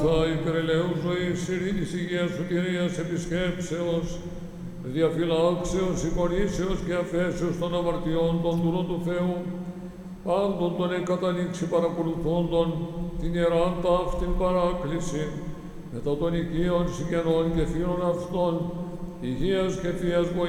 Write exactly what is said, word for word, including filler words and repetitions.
Τα υπερελαίου ζωής, ειρήνης, υγείας, σωτηρίας, επισκέψεως, διαφυλάξεως, συγχωρήσεως και αφέσεως των αμαρτιών των δούλων του Θεού, πάντων των εγκαταλείψει παρακολουθώντων την ιεράν ταύτην παράκληση, μετά των οικείων συγγενών και φίλων αυτών, υγείας και θείας βοήθειας,